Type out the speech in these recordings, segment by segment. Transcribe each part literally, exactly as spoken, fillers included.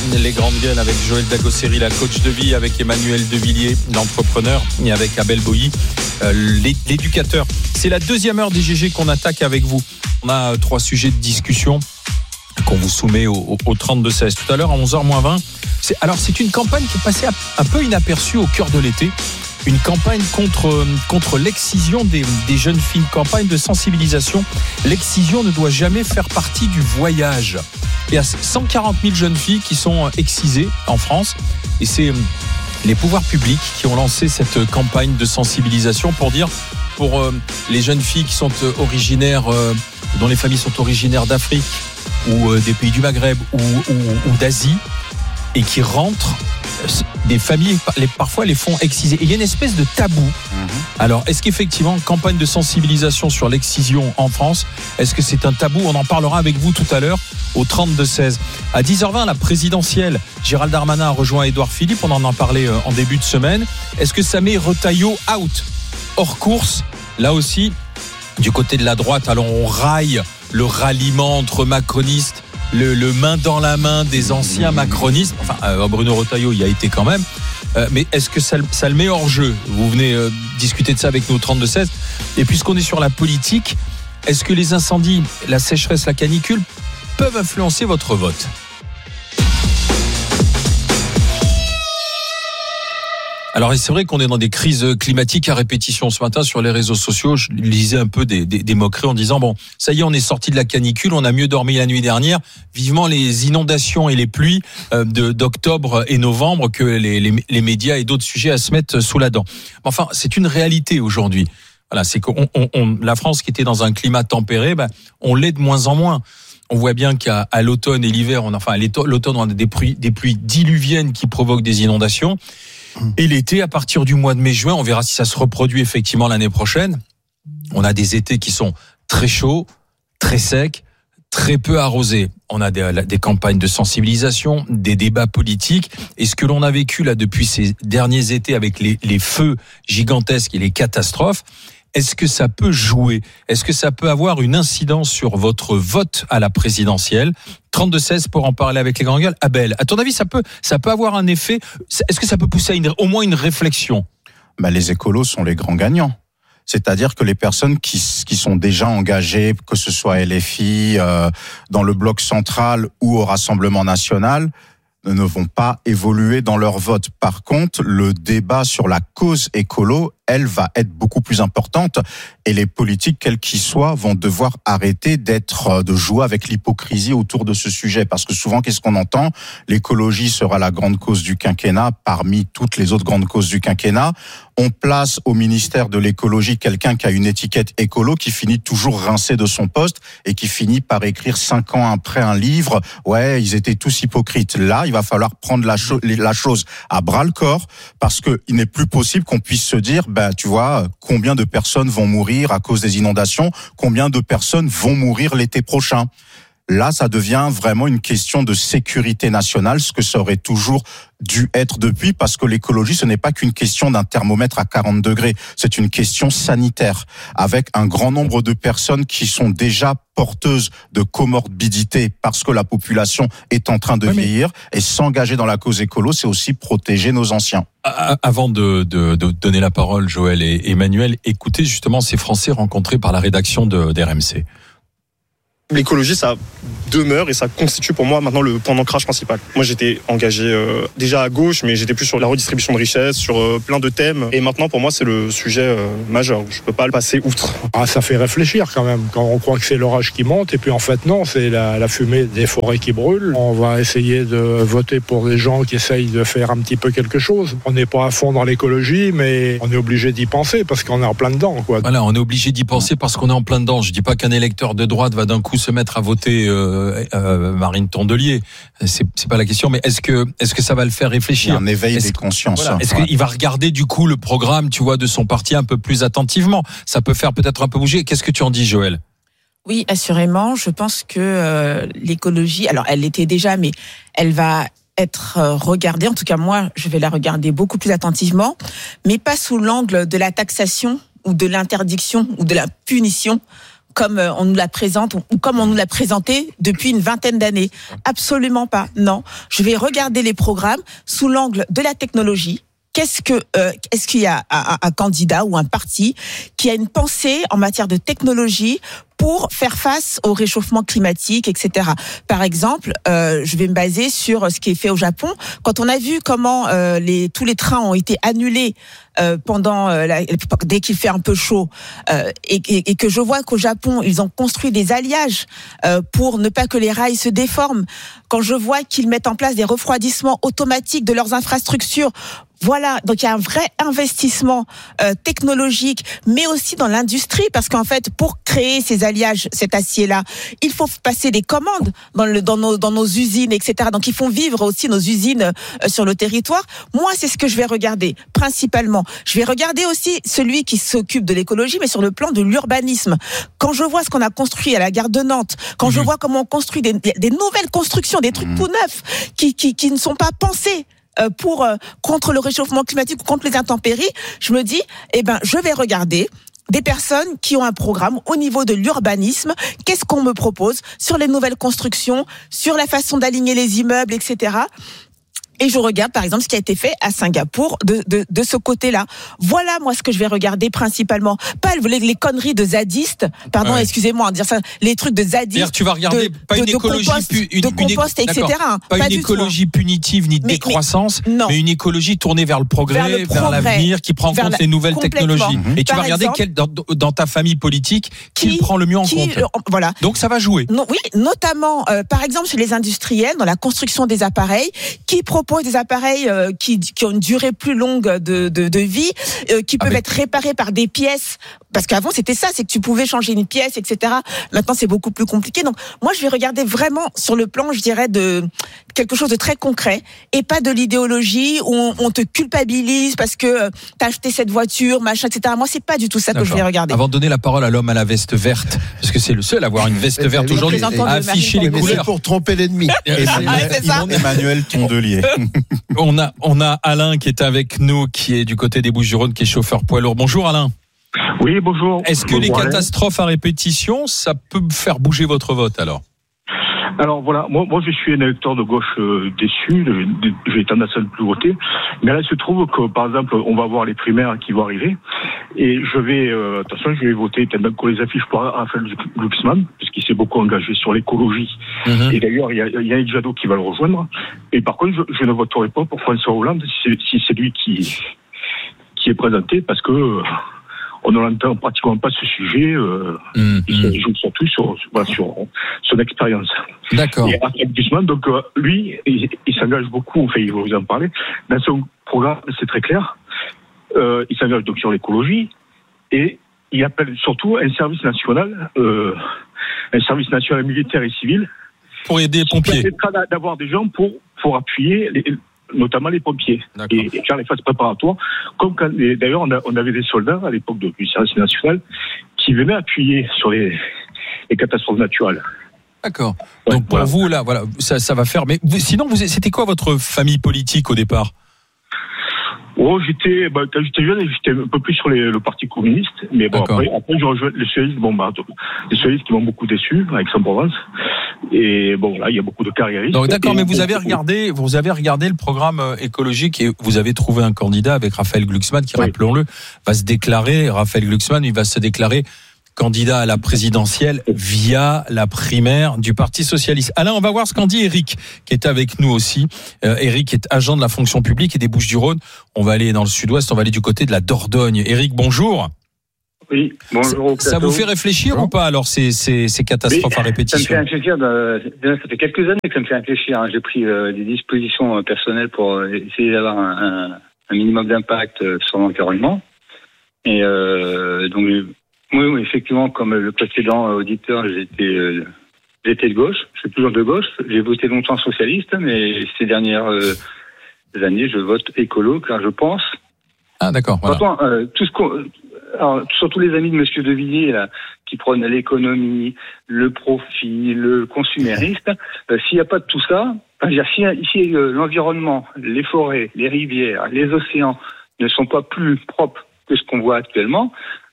les grandes gueules avec Joël Dagosseri, la coach de vie, avec Emmanuel Devilliers, l'entrepreneur, et avec Abel Boilly, euh, l'éducateur. C'est la deuxième heure des G G qu'on attaque avec vous. On a euh, trois sujets de discussion qu'on vous soumet au, au, au trente-deux seize. Tout à l'heure, à onze heures moins vingt. C'est, alors, c'est une campagne qui est passée un peu inaperçue au cœur de l'été. Une campagne contre, contre l'excision des, des jeunes filles, une campagne de sensibilisation. L'excision ne doit jamais faire partie du voyage. Il y a cent quarante mille jeunes filles qui sont excisées en France. Et c'est les pouvoirs publics qui ont lancé cette campagne de sensibilisation pour dire, pour euh, les jeunes filles qui sont originaires, euh, dont les familles sont originaires d'Afrique ou euh, des pays du Maghreb ou, ou, ou d'Asie, et qui rentrent, des familles les, parfois les font exciser. Et il y a une espèce de tabou. Mmh. Alors, est-ce qu'effectivement, campagne de sensibilisation sur l'excision en France, est-ce que c'est un tabou ? On en parlera avec vous tout à l'heure au trente-deux seize. À dix heures vingt, la présidentielle, Gérald Darmanin a rejoint Édouard Philippe. On en a parlé en début de semaine. Est-ce que ça met Retailleau out, hors course ? Là aussi, du côté de la droite, alors on raille le ralliement entre macronistes, Le, le main dans la main des anciens macronistes. Enfin, euh, Bruno Retailleau y a été quand même. Euh, mais est-ce que ça, ça le met hors jeu ? Vous venez euh, discuter de ça avec nous au trente-deux seize. Et puisqu'on est sur la politique, est-ce que les incendies, la sécheresse, la canicule peuvent influencer votre vote ? Alors, c'est vrai qu'on est dans des crises climatiques à répétition. Ce matin, sur les réseaux sociaux, je lisais un peu des, des, des moqueries en disant, bon, ça y est, on est sorti de la canicule, on a mieux dormi la nuit dernière. Vivement les inondations et les pluies de, d'octobre et novembre que les, les, les médias et d'autres sujets à se mettre sous la dent. Enfin, c'est une réalité aujourd'hui. Voilà, c'est qu'on, on, on, la France qui était dans un climat tempéré, ben, on l'est de moins en moins. On voit bien qu'à à l'automne et l'hiver, on, enfin, à l'automne, on a des pluies, des pluies diluviennes qui provoquent des inondations. Et l'été, à partir du mois de mai-juin, on verra si ça se reproduit effectivement l'année prochaine. On a des étés qui sont très chauds, très secs, très peu arrosés. On a des, des campagnes de sensibilisation, des débats politiques. Et ce que l'on a vécu là depuis ces derniers étés avec les, les feux gigantesques et les catastrophes, est-ce que ça peut jouer ? Est-ce que ça peut avoir une incidence sur votre vote à la présidentielle ? trente-deux seize pour en parler avec les grands gueules. Abel, à ton avis, ça peut, ça peut avoir un effet ? Est-ce que ça peut pousser à une, au moins une réflexion ? Ben, les écolos sont les grands gagnants. C'est-à-dire que les personnes qui, qui sont déjà engagées, que ce soit L F I, euh, dans le bloc central ou au Rassemblement national, ne vont pas évoluer dans leur vote. Par contre, le débat sur la cause écolo, elle va être beaucoup plus importante et les politiques, quels qu'ils soient, vont devoir arrêter d'être, de jouer avec l'hypocrisie autour de ce sujet. Parce que souvent, qu'est-ce qu'on entend ? L'écologie sera la grande cause du quinquennat parmi toutes les autres grandes causes du quinquennat. On place au ministère de l'écologie quelqu'un qui a une étiquette écolo qui finit toujours rincé de son poste et qui finit par écrire cinq ans après un livre. Ouais, ils étaient tous hypocrites. Là, il va falloir prendre la, cho- la chose à bras le corps parce que il n'est plus possible qu'on puisse se dire, ben, tu vois, combien de personnes vont mourir à cause des inondations, combien de personnes vont mourir l'été prochain. Là, ça devient vraiment une question de sécurité nationale, ce que ça aurait toujours dû être depuis, parce que l'écologie, ce n'est pas qu'une question d'un thermomètre à quarante degrés, c'est une question sanitaire, avec un grand nombre de personnes qui sont déjà porteuses de comorbidité, parce que la population est en train de oui, vieillir, mais... et s'engager dans la cause écolo, c'est aussi protéger nos anciens. Avant de, de, de donner la parole, Joël et Emmanuel, écoutez justement ces Français rencontrés par la rédaction de, d'R M C. L'écologie, ça demeure et ça constitue pour moi maintenant le point d'ancrage principal. Moi, j'étais engagé euh, déjà à gauche, mais j'étais plus sur la redistribution de richesses, sur euh, plein de thèmes. Et maintenant, pour moi, c'est le sujet euh, majeur. Je peux pas le passer outre. Ah, ça fait réfléchir quand même. Quand on croit que c'est l'orage qui monte, et puis en fait, non, c'est la, la fumée des forêts qui brûlent. On va essayer de voter pour des gens qui essayent de faire un petit peu quelque chose. On n'est pas à fond dans l'écologie, mais on est obligé d'y penser parce qu'on est en plein dedans, quoi. Voilà, on est obligé d'y penser parce qu'on est en plein dedans. Je dis pas qu'un électeur de droite va d'un coup se mettre à voter euh, euh, Marine Tondelier, c'est, c'est pas la question, mais est-ce que est-ce que ça va le faire réfléchir ? Il y a un éveil est-ce des consciences. Voilà, est-ce ouais. qu'il va regarder du coup le programme, tu vois, de son parti un peu plus attentivement ? Ça peut faire peut-être un peu bouger. Qu'est-ce que tu en dis, Joël ? Oui, assurément. Je pense que euh, l'écologie, alors elle l'était déjà, mais elle va être regardée. En tout cas, moi, je vais la regarder beaucoup plus attentivement, mais pas sous l'angle de la taxation ou de l'interdiction ou de la punition, comme on nous la présente ou comme on nous l'a présenté depuis une vingtaine d'années. Absolument pas. Non. Je vais regarder les programmes sous l'angle de la technologie. Qu'est-ce que, euh, est-ce qu'il y a un, un candidat ou un parti qui a une pensée en matière de technologie pour faire face au réchauffement climatique, et cetera. Par exemple, euh, je vais me baser sur ce qui est fait au Japon. Quand on a vu comment euh, les, tous les trains ont été annulés euh, pendant euh, la, dès qu'il fait un peu chaud, euh, et, et, et que je vois qu'au Japon ils ont construit des alliages euh, pour ne pas que les rails se déforment. Quand je vois qu'ils mettent en place des refroidissements automatiques de leurs infrastructures. Voilà, donc il y a un vrai investissement euh, technologique, mais aussi dans l'industrie, parce qu'en fait, pour créer ces alliages, cet acier-là, il faut passer des commandes dans, le, dans, nos, dans nos usines, et cetera. Donc, ils font vivre aussi nos usines euh, sur le territoire. Moi, c'est ce que je vais regarder, principalement. Je vais regarder aussi celui qui s'occupe de l'écologie, mais sur le plan de l'urbanisme. Quand je vois ce qu'on a construit à la gare de Nantes, quand mmh. je vois comment on construit des, des nouvelles constructions, des trucs mmh. tout neufs, qui, qui, qui ne sont pas pensés pour euh, contre le réchauffement climatique ou contre les intempéries, je me dis, eh ben, je vais regarder des personnes qui ont un programme au niveau de l'urbanisme. Qu'est-ce qu'on me propose sur les nouvelles constructions, sur la façon d'aligner les immeubles, et cetera. Et je regarde, par exemple, ce qui a été fait à Singapour de, de, de ce côté-là. Voilà, moi, ce que je vais regarder principalement. Pas les, les conneries de zadistes, pardon, ouais. excusez-moi, dire ça, les trucs de zadistes. C'est-à-dire, tu vas regarder de, pas de, une écologie, de compost, pu, une, de compost une, et cetera. Pas, pas une du écologie tout. punitive ni de mais, décroissance, mais, mais une écologie tournée vers le progrès, vers, le progrès, vers l'avenir, qui prend en compte la, les nouvelles technologies. Mmh. Et tu Par vas regarder exemple, quel, dans, dans ta famille politique qui, qui prend le mieux en qui, compte. Euh, voilà. Donc, ça va jouer. Non, oui, notamment, euh, par exemple, chez les industriels, dans la construction des appareils, qui proposent des appareils Euh, qui, qui ont une durée plus longue de, de, de vie, euh, qui peuvent Avec... être réparés par des pièces. Parce qu'avant, c'était ça, c'est que tu pouvais changer une pièce, et cetera. Maintenant, c'est beaucoup plus compliqué. Donc, moi, je vais regarder vraiment sur le plan, je dirais, de quelque chose de très concret et pas de l'idéologie où on, on te culpabilise parce que euh, t'as acheté cette voiture, machin, et cetera. Moi, c'est pas du tout ça D'accord. que je vais regarder. Avant de donner la parole à l'homme à la veste verte, parce que c'est le seul à avoir une veste verte aujourd'hui, à afficher les couleurs. C'est pour tromper l'ennemi. Emmanuel Tondelier. On a, on a Alain qui est avec nous, qui est du côté des Bouches-du-Rhône, qui est chauffeur poids lourd. Bonjour Alain. Oui, bonjour. Est-ce que bonjour, les catastrophes Alain. à répétition, ça peut faire bouger votre vote alors ? Alors voilà, moi, moi je suis un électeur de gauche euh, déçu, j'ai tendance à le plus voter. Mais là, il se trouve que, par exemple, on va voir les primaires qui vont arriver. Et je vais, euh, attention, je vais voter tellement qu'on les affiche pour Raphaël Glucksmann, puisqu'il s'est beaucoup engagé sur l'écologie. Mmh. Et d'ailleurs, il y a, il y a Yannick Jadot qui va le rejoindre. Et par contre, je, je ne voterai pas pour François Hollande si c'est, si c'est lui qui, qui est présenté, parce que euh, on ne l'entend pratiquement pas ce sujet. Euh, mmh. Il joue surtout sur, voilà, sur son expérience. D'accord. Et Raphaël Glucksmann, donc euh, lui, il, il s'engage beaucoup, enfin, il va vous en parler. Dans son programme, c'est très clair. Euh, il s'engage donc sur l'écologie et il appelle surtout un service national, euh, un service national militaire et civil pour aider les pompiers. Ça permettra d'avoir des gens pour pour appuyer, les, notamment les pompiers et, et faire les phases préparatoires. Comme quand, et d'ailleurs, on, a, on avait des soldats à l'époque du service national qui venaient appuyer sur les, les catastrophes naturelles. D'accord. Ouais, donc pour voilà. vous là, voilà, ça, ça va faire. Mais vous, sinon, vous, c'était quoi votre famille politique au départ ? Oh, j'étais, bah, quand j'étais jeune, j'étais un peu plus sur les, le Parti communiste, mais bon, après, après, je rejoins les socialistes, bon, bah, les socialistes qui m'ont beaucoup déçu, avec Aix-en-Provence. Et bon, là, il y a beaucoup de carriéristes. Donc, d'accord, mais vous avez regardé, vous avez regardé le programme écologique et vous avez trouvé un candidat avec Raphaël Glucksmann qui, oui. rappelons-le, va se déclarer, Raphaël Glucksmann, il va se déclarer candidat à la présidentielle via la primaire du Parti socialiste. Alain, on va voir ce qu'en dit Eric, qui est avec nous aussi. Euh, Eric est agent de la fonction publique et des Bouches-du-Rhône. On va aller dans le sud-ouest, on va aller du côté de la Dordogne. Eric, bonjour. Oui, bonjour. Ça, ça vous fait réfléchir bonjour. ou pas, alors, ces, ces, ces catastrophes oui, à répétition? Ça me fait réfléchir, euh, ça fait quelques années que ça me fait réfléchir. Hein. J'ai pris euh, des dispositions personnelles pour essayer d'avoir un, un, un minimum d'impact sur l'environnement. Et euh, donc, oui, oui, effectivement, comme le précédent auditeur, j'étais, euh, j'étais de gauche. Je suis toujours de gauche. J'ai voté longtemps socialiste, mais ces dernières euh, années, je vote écolo, car je pense. Ah, d'accord. Voilà. Pourtant, euh, tout ce qu'on, alors, surtout les amis de Monsieur De Villiers, là, qui prônent l'économie, le profit, le consumériste. Euh, s'il n'y a pas de tout ça, enfin, si, si euh, l'environnement, les forêts, les rivières, les océans ne sont pas plus propres que ce qu'on voit actuellement,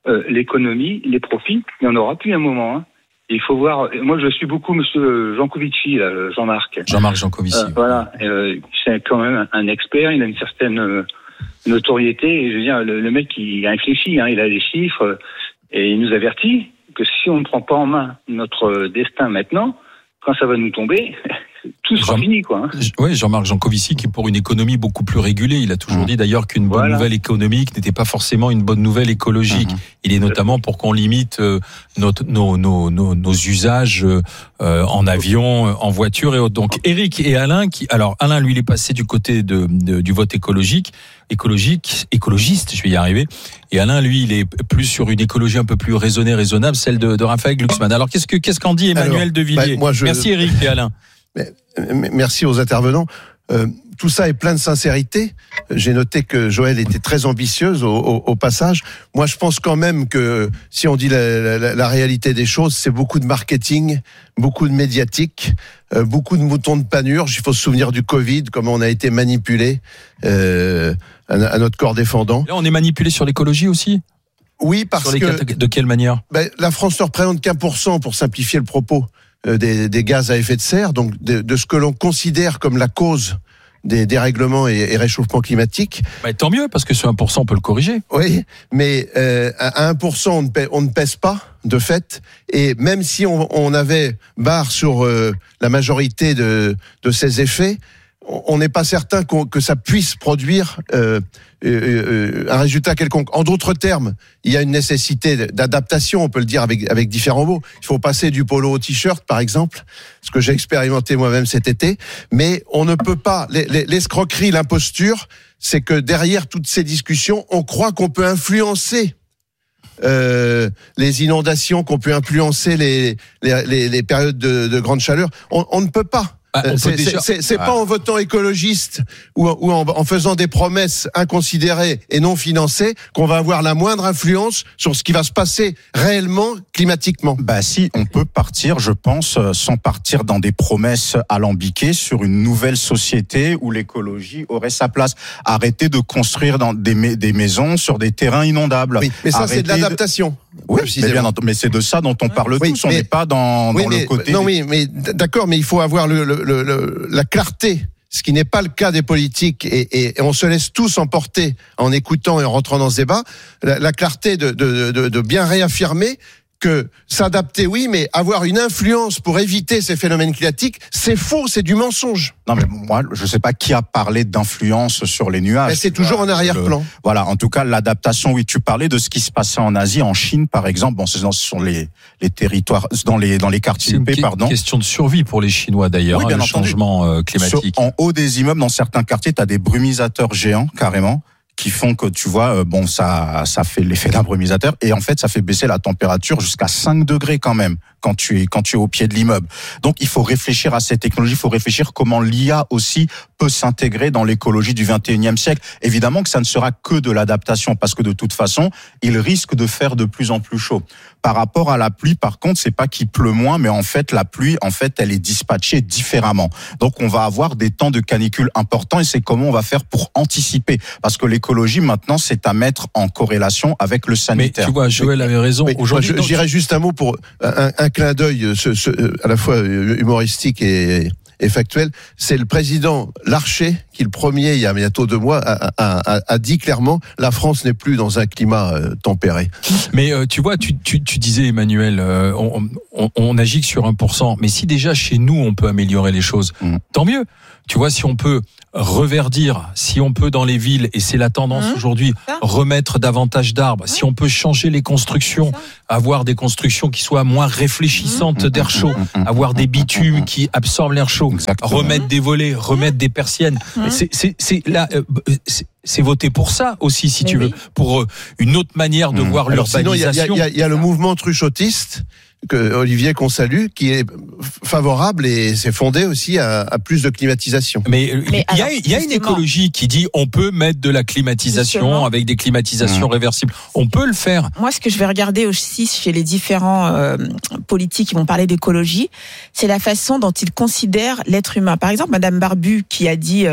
euh, l'économie, les profits, il n'y en aura plus à un moment. Hein. Il faut voir. Moi, je suis beaucoup Monsieur Jancovici, là, Jean-Marc. Jean-Marc Jancovici. Euh, voilà, euh, c'est quand même un expert. Il a une certaine euh, notoriété. Et je veux dire, le, le mec, il réfléchit. Hein, il a des chiffres et il nous avertit que si on ne prend pas en main notre destin maintenant, quand ça va nous tomber, tout sera Jean... fini, quoi. Hein. Oui, Jean-Marc Jancovici qui est pour une économie beaucoup plus régulée. Il a toujours mmh. dit d'ailleurs qu'une bonne voilà. nouvelle économique n'était pas forcément une bonne nouvelle écologique. Mmh. Il est notamment pour qu'on limite euh, notre, nos, nos, nos, nos usages euh, en avion, en voiture et autres. Donc Éric et Alain, qui, alors Alain lui il est passé du côté de, de du vote écologique, écologique, écologiste, je vais y arriver. Et Alain, lui, il est plus sur une écologie un peu plus raisonnée, raisonnable, celle de, de Raphaël Glucksmann. Alors qu'est-ce que qu'est-ce qu'en dit Emmanuel alors, Devilliers bah, moi, je... Merci Éric et Alain. Merci aux intervenants. Euh, tout ça est plein de sincérité. J'ai noté que Joël était très ambitieuse au, au, au passage. Moi, je pense quand même que si on dit la, la, la réalité des choses, c'est beaucoup de marketing, beaucoup de médiatique, euh, beaucoup de moutons de panurge. Il faut se souvenir du Covid, comment on a été manipulé euh, à, à notre corps défendant. Là, on est manipulé sur l'écologie aussi ? Oui, parce sur les que... De quelle manière ? Ben, la France ne représente qu'un pour cent, pour simplifier le propos. Des, des gaz à effet de serre, donc de, de ce que l'on considère comme la cause des dérèglements et, et réchauffement climatique. Bah, tant mieux, parce que ce un pour cent, on peut le corriger. Oui, mais euh, à un pour cent, on ne, pèse, on ne pèse pas, de fait, et même si on, on avait barre sur euh, la majorité de, de ces effets, on n'est pas certain qu'on, que ça puisse produire euh, euh, un résultat quelconque. En d'autres termes, il y a une nécessité d'adaptation, on peut le dire avec, avec différents mots. Il faut passer du polo au t-shirt, par exemple, ce que j'ai expérimenté moi-même cet été, mais on ne peut pas... Les, les, l'escroquerie, l'imposture, c'est que derrière toutes ces discussions, on croit qu'on peut influencer euh, les inondations, qu'on peut influencer les, les, les, les périodes de, de grande chaleur. On, on ne peut pas. Bah, c'est, déjà... c'est, c'est ah. pas en votant écologiste ou, ou en, en faisant des promesses inconsidérées et non financées qu'on va avoir la moindre influence sur ce qui va se passer réellement climatiquement. Bah si, on peut partir, je pense, sans partir dans des promesses alambiquées sur une nouvelle société où l'écologie aurait sa place. Arrêter de construire dans des, des maisons sur des terrains inondables. Oui, mais ça Arrêter c'est de l'adaptation. De... Oui, mais, bien, mais c'est de ça dont on parle oui, tous. On n'est pas dans, oui, dans mais, le côté. Non, oui, mais d'accord, mais il faut avoir le, le, le, le, la clarté, ce qui n'est pas le cas des politiques, et, et, et on se laisse tous emporter en écoutant et en rentrant dans ce débat. La, la clarté de, de, de, de bien réaffirmer que s'adapter, oui, mais avoir une influence pour éviter ces phénomènes climatiques, c'est faux, c'est du mensonge. Non, mais moi, je sais pas qui a parlé d'influence sur les nuages. Mais c'est toujours en arrière-plan. Le, voilà, en tout cas, l'adaptation, oui, tu parlais de ce qui se passait en Asie, en Chine, par exemple. Bon, ce sont les, les territoires, dans les, dans les quartiers huppés, pardon. C'est une question de survie pour les Chinois, d'ailleurs, oui, hein, le changement euh, climatique. Sur, en haut des immeubles, dans certains quartiers, tu as des brumisateurs géants, carrément, qui font que, tu vois, bon, ça, ça fait l'effet d'un brumisateur, et en fait, ça fait baisser la température jusqu'à cinq degrés quand même, quand tu es, quand tu es au pied de l'immeuble. Donc, il faut réfléchir à cette technologie, il faut réfléchir comment l'I A aussi peut s'intégrer dans l'écologie du vingt et unième siècle. Évidemment que ça ne sera que de l'adaptation, parce que de toute façon, il risque de faire de plus en plus chaud. Par rapport à la pluie, par contre, c'est pas qu'il pleut moins, mais en fait, la pluie, en fait, elle est dispatchée différemment. Donc, on va avoir des temps de canicule importants, et c'est comment on va faire pour anticiper. Parce que l'écologie, maintenant, c'est à mettre en corrélation avec le sanitaire. Mais tu vois, Joël avait raison. Mais, aujourd'hui, je, j'irais juste un mot pour un, un clin d'œil, ce, ce, à la fois humoristique et, et factuel. C'est le président Larcher qui, le premier, il y a bientôt deux mois, a, a, a, a dit clairement la France n'est plus dans un climat euh, tempéré. Mais euh, tu vois, tu, tu, tu disais, Emmanuel, euh, on, on, on agit que sur un pour cent. Mais si déjà chez nous, on peut améliorer les choses, mmh. tant mieux. Tu vois, si on peut reverdir, si on peut dans les villes, et c'est la tendance mmh. aujourd'hui, remettre davantage d'arbres, mmh. si on peut changer les constructions, avoir des constructions qui soient moins réfléchissantes mmh. d'air chaud, mmh. avoir des bitumes qui absorbent l'air chaud, exactement. Remettre des volets, remettre des persiennes, mmh. c'est, c'est, c'est là, euh, c'est, c'est voter pour ça aussi, si Mais tu oui. veux, pour euh, une autre manière de mmh. voir Alors l'urbanisation. Il y, y, y a le mouvement truchotiste que Olivier qu'on salue, qui est favorable et c'est fondé aussi à, à plus de climatisation. Mais il y a, y a une écologie qui dit on peut mettre de la climatisation justement. Avec des climatisations mmh. réversibles. On peut le faire. Moi, ce que je vais regarder aussi chez les différents euh, politiques qui vont parler d'écologie, c'est la façon dont ils considèrent l'être humain. Par exemple, Madame Barbu qui a dit euh,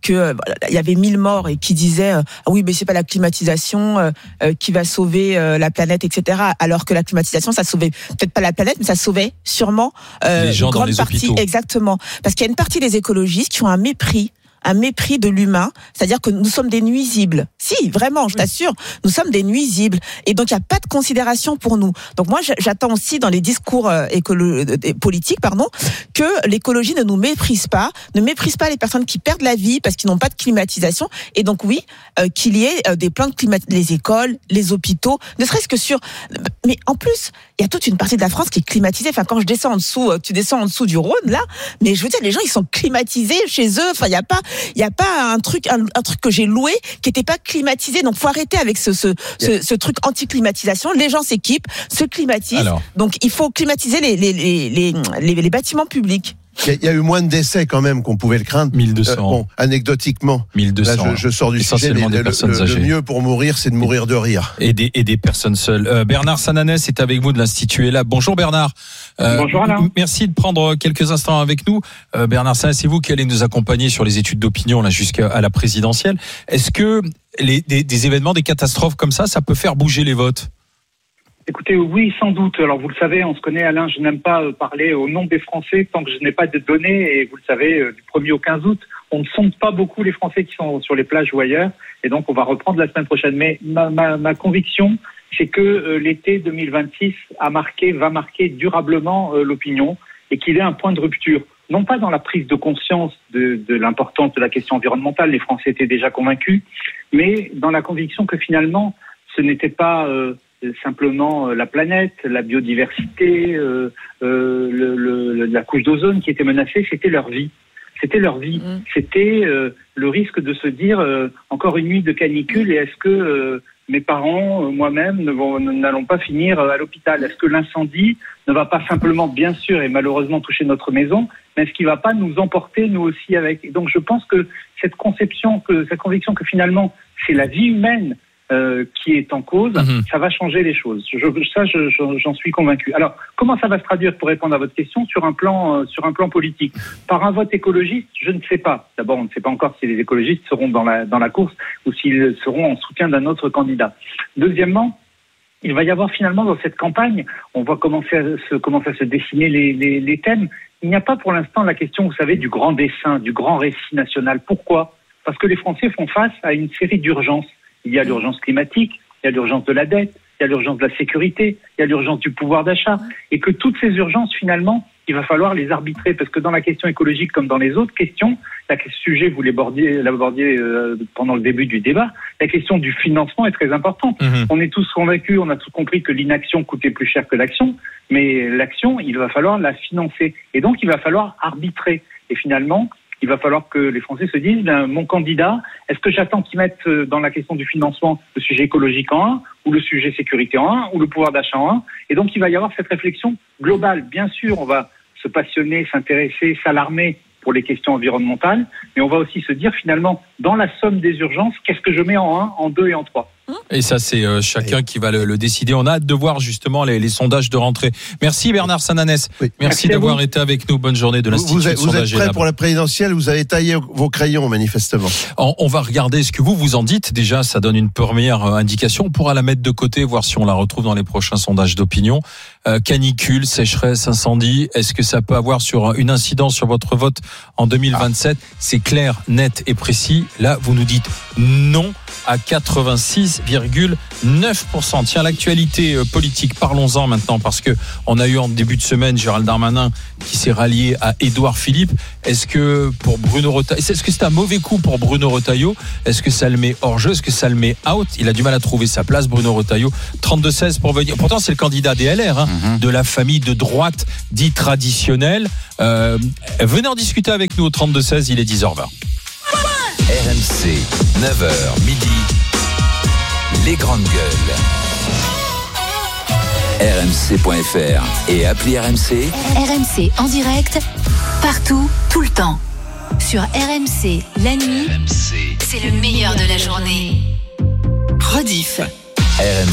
que euh, il y avait mille morts et qui disaient euh, ah oui mais c'est pas la climatisation euh, euh, qui va sauver euh, la planète, et cetera. Alors que la climatisation, ça sauvait peut-être pas la planète, mais ça sauvait sûrement euh, les gens une grande dans les partie. hôpitaux. Exactement, parce qu'il y a une partie des écologistes qui ont un mépris. un mépris de l'humain, c'est-à-dire que nous sommes des nuisibles. Si, vraiment, je t'assure, nous sommes des nuisibles. Et donc, il n'y a pas de considération pour nous. Donc, moi, j'attends aussi dans les discours euh, écolo- euh, politiques, pardon, que l'écologie ne nous méprise pas, ne méprise pas les personnes qui perdent la vie parce qu'ils n'ont pas de climatisation. Et donc, oui, euh, qu'il y ait euh, des plans de climatisation, les écoles, les hôpitaux, ne serait-ce que sur... Mais en plus, il y a toute une partie de la France qui est climatisée. Enfin, quand je descends en dessous, euh, tu descends en dessous du Rhône, là, mais je veux dire, les gens, ils sont climatisés chez eux. Enfin, il n'y a pas... Il n'y a pas un truc, un, un truc que j'ai loué qui n'était pas climatisé. Donc, faut arrêter avec ce, ce, ce, ce truc anti-climatisation. Les gens s'équipent, se climatisent. Alors. Donc, il faut climatiser les, les, les, les, les, les bâtiments publics. Il y, y a eu moins de décès quand même qu'on pouvait le craindre. mille deux cents. Euh, bon, anecdotiquement. mille deux cents. Là, je, je sors du sujet, mais des le, personnes le, âgées. le mieux pour mourir, c'est de mourir de rire. Et des, et des personnes seules. Euh, Bernard Sananès est avec vous de l'Institut Ella. Bonjour Bernard. Euh, Bonjour Alain. Merci de prendre quelques instants avec nous. Euh, Bernard Sananès, c'est vous qui allez nous accompagner sur les études d'opinion là jusqu'à la présidentielle. Est-ce que les, des, des événements, des catastrophes comme ça, ça peut faire bouger les votes ? Écoutez, oui, sans doute. Alors, vous le savez, on se connaît, Alain, je n'aime pas parler au nom des Français tant que je n'ai pas de données. Et vous le savez, du premier au quinze août, on ne sonde pas beaucoup les Français qui sont sur les plages ou ailleurs. Et donc, on va reprendre la semaine prochaine. Mais ma, ma, ma conviction, c'est que euh, l'été deux mille vingt-six a marqué, va marquer durablement euh, l'opinion et qu'il est un point de rupture. Non pas dans la prise de conscience de, de l'importance de la question environnementale, les Français étaient déjà convaincus, mais dans la conviction que finalement, ce n'était pas... Euh, simplement la planète, la biodiversité, euh, euh, le, le, la couche d'ozone qui était menacée, c'était leur vie. C'était leur vie. Mmh. C'était euh, le risque de se dire euh, encore une nuit de canicule et est-ce que euh, mes parents, euh, moi-même, ne vont, n'allons pas finir à l'hôpital ? Est-ce que l'incendie ne va pas simplement, bien sûr et malheureusement, toucher notre maison, mais est-ce qu'il ne va pas nous emporter, nous aussi, avec ? Et donc je pense que cette conception, que, cette conviction que finalement, c'est la vie humaine Euh, qui est en cause, mmh. ça va changer les choses. Je, ça, je, je, j'en suis convaincu. Alors, comment ça va se traduire, pour répondre à votre question, sur un plan, euh, sur un plan politique ? Par un vote écologiste, je ne sais pas. D'abord, on ne sait pas encore si les écologistes seront dans la, dans la course ou s'ils seront en soutien d'un autre candidat. Deuxièmement, il va y avoir finalement dans cette campagne, on va commencer à se, commencer à se dessiner les, les, les thèmes. Il n'y a pas pour l'instant la question, vous savez, du grand dessein, du grand récit national. Pourquoi ? Parce que les Français font face à une série d'urgences. Il y a l'urgence climatique, il y a l'urgence de la dette, il y a l'urgence de la sécurité, il y a l'urgence du pouvoir d'achat. Et que toutes ces urgences, finalement, il va falloir les arbitrer. Parce que dans la question écologique, comme dans les autres questions, la sujet, vous l'abordiez, l'abordiez euh, pendant le début du débat, la question du financement est très importante. Mmh. On est tous convaincus, on a tous compris que l'inaction coûtait plus cher que l'action. Mais l'action, il va falloir la financer. Et donc, il va falloir arbitrer. Et finalement... il va falloir que les Français se disent, ben, mon candidat, est-ce que j'attends qu'il mette dans la question du financement le sujet écologique en un, ou le sujet sécurité en un, ou le pouvoir d'achat en un ? Et donc, il va y avoir cette réflexion globale. Bien sûr, on va se passionner, s'intéresser, s'alarmer pour les questions environnementales, mais on va aussi se dire, finalement, dans la somme des urgences, qu'est-ce que je mets en un, en deux et en trois ? Et ça, c'est euh, chacun qui va le, le décider. On a hâte de voir justement les, les sondages de rentrée. Merci Bernard Sananès. Oui. Merci, Merci d'avoir été avec nous. Bonne journée de l'Institut Vous êtes, vous êtes prêt pour la présidentielle ? Vous avez taillé vos crayons manifestement. On, on va regarder ce que vous vous en dites. Déjà, ça donne une première indication. On pourra la mettre de côté, voir si on la retrouve dans les prochains sondages d'opinion. Euh, canicule, sécheresse, incendie. Est-ce que ça peut avoir sur une incidence sur votre vote en deux mille vingt-sept ? Ah. C'est clair, net et précis. Là, vous nous dites non à quatre-vingt-six virgule neuf pour cent. Tiens, l'actualité politique, parlons-en maintenant, parce que on a eu en début de semaine Gérald Darmanin qui s'est rallié à Édouard Philippe. Est-ce que pour Bruno Retailleau, est-ce que c'est un mauvais coup pour Bruno Retailleau ? Est-ce que ça le met hors jeu ? Est-ce que ça le met out ? Il a du mal à trouver sa place, Bruno Retailleau. trente-deux seize pour venir. Pourtant, c'est le candidat des L R, hein, mm-hmm. de la famille de droite dite traditionnelle. Euh, venez en discuter avec nous au trente-deux seize, il est dix heures vingt. R M C, neuf heures midi, les grandes gueules. R M C point F R et appli R M C. R M C en direct, partout, tout le temps. Sur R M C, la nuit, R M C, c'est le meilleur de la journée. Rediff. R M